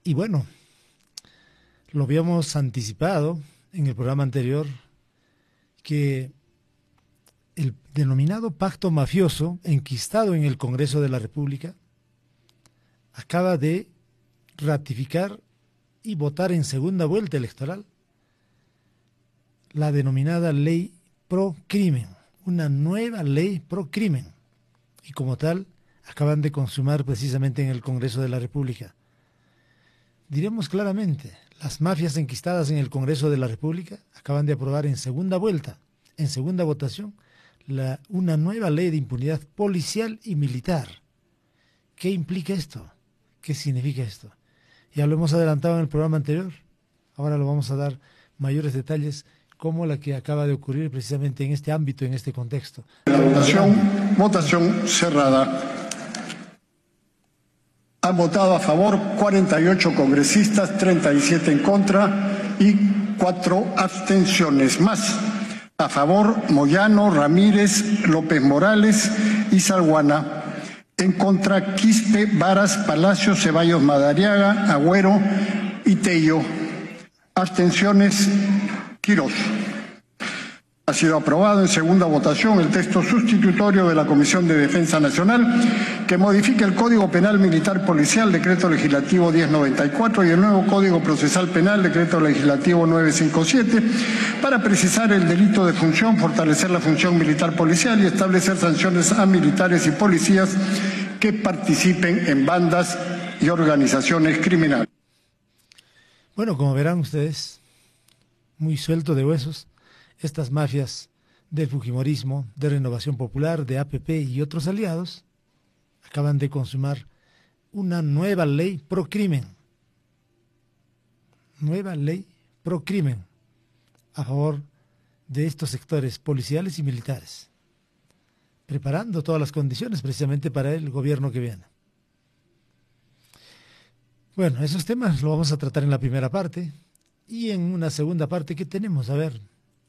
Y bueno, lo habíamos anticipado en el programa anterior, que el denominado pacto mafioso enquistado en el Congreso de la República acaba de ratificar y votar en segunda vuelta electoral la denominada ley pro crimen, una nueva ley pro crimen, y como tal acaban de consumar precisamente en el Congreso de la República. Diremos claramente, las mafias enquistadas en el Congreso de la República acaban de aprobar en segunda vuelta, en segunda votación, una nueva ley de impunidad policial y militar. ¿Qué implica esto? ¿Qué significa esto? Ya lo hemos adelantado en el programa anterior, ahora lo vamos a dar mayores detalles, como la que acaba de ocurrir precisamente en este ámbito, en este contexto. La votación cerrada. Han votado a favor 48 congresistas, 37 en contra y 4 abstenciones. Más a favor Moyano, Ramírez, López Morales y Salguana. En contra Quispe, Varas, Palacios, Ceballos, Madariaga, Agüero y Tello. Abstenciones Quirós. Ha sido aprobado en segunda votación el texto sustitutorio de la Comisión de Defensa Nacional que modifica el Código Penal Militar Policial, Decreto Legislativo 1094, y el nuevo Código Procesal Penal, Decreto Legislativo 957, para precisar el delito de función, fortalecer la función militar policial y establecer sanciones a militares y policías que participen en bandas y organizaciones criminales. Bueno, como verán ustedes, muy suelto de huesos, estas mafias del fujimorismo, de Renovación Popular, de APP y otros aliados acaban de consumar una nueva ley pro crimen. Nueva ley pro crimen a favor de estos sectores policiales y militares, preparando todas las condiciones precisamente para el gobierno que viene. Bueno, esos temas los vamos a tratar en la primera parte, y en una segunda parte, ¿qué tenemos? A ver,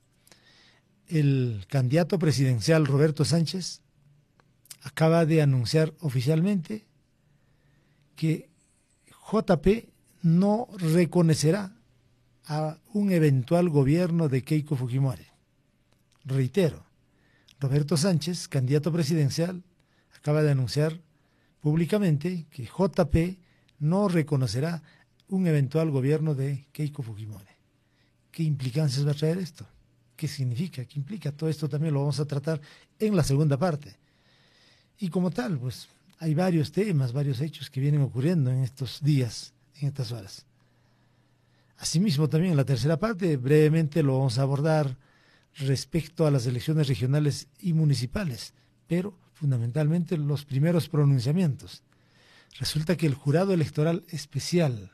el candidato presidencial Roberto Sánchez acaba de anunciar oficialmente que JP no reconocerá a un eventual gobierno de Keiko Fujimori. Reitero, Roberto Sánchez, candidato presidencial, acaba de anunciar públicamente que JP no reconocerá un eventual gobierno de Keiko Fujimori. ¿Qué implicancias va a traer esto? ¿Qué significa? ¿Qué implica? Todo esto también lo vamos a tratar en la segunda parte. Y como tal, pues hay varios temas, varios hechos que vienen ocurriendo en estos días, en estas horas. Asimismo, también en la tercera parte, brevemente lo vamos a abordar respecto a las elecciones regionales y municipales, pero fundamentalmente los primeros pronunciamientos. Resulta que el Jurado Electoral Especial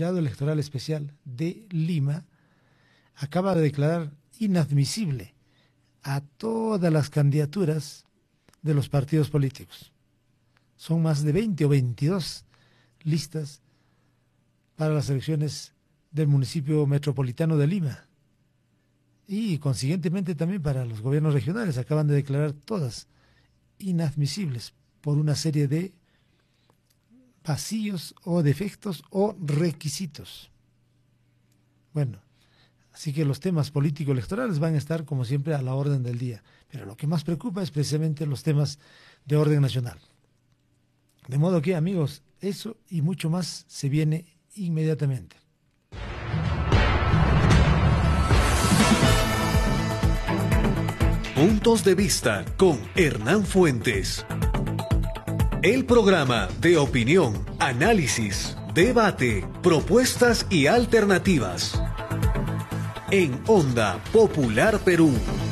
de Lima acaba de declarar inadmisible a todas las candidaturas de los partidos políticos. Son más de 20 o 22 listas para las elecciones del municipio metropolitano de Lima, y consiguientemente también para los gobiernos regionales. Acaban de declarar todas inadmisibles por una serie de vacíos o defectos o requisitos. Bueno, así que los temas político-electorales van a estar como siempre a la orden del día, pero lo que más preocupa es precisamente los temas de orden nacional. De modo que, amigos, eso y mucho más se viene inmediatamente. Puntos de vista con Hernán Fuentes. El programa de opinión, análisis, debate, propuestas y alternativas. En Onda Popular Perú.